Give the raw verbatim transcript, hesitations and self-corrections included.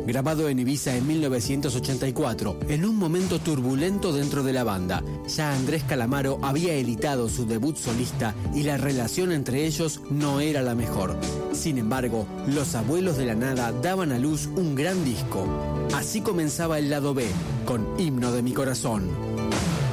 grabado en Ibiza en mil novecientos ochenta y cuatro, en un momento turbulento dentro de la banda. Ya Andrés Calamaro había editado su debut solista y la relación entre ellos no era la mejor. Sin embargo, Los Abuelos de la Nada daban a luz un gran disco. Así comenzaba el lado B, con Himno de mi Corazón.